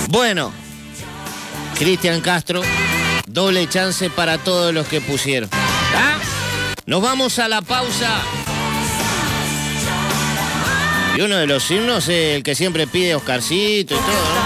Bueno, Cristian Castro, doble chance para todos los que pusieron. ¿Ah? Nos vamos a la pausa. Y uno de los himnos es el que siempre pide Oscarcito y todo, ¿no?